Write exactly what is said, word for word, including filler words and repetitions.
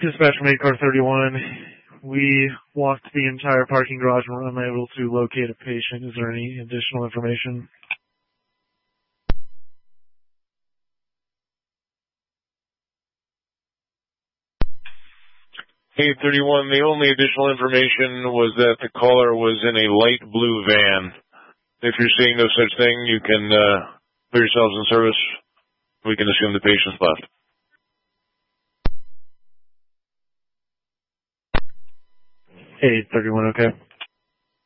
Dispatch from eight car thirty-one. We walked the entire parking garage and were unable to locate a patient. Is there any additional information? eight thirty-one, the only additional information was that the caller was in a light blue van. If you're seeing no such thing, you can uh, put yourselves in service. We can assume the patient's left. eight thirty-one, okay.